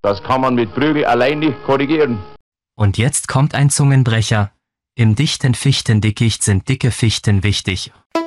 Das kann man mit Prügel allein nicht korrigieren. Und jetzt kommt ein Zungenbrecher. Im dichten Fichtendickicht sind dicke Fichten wichtig.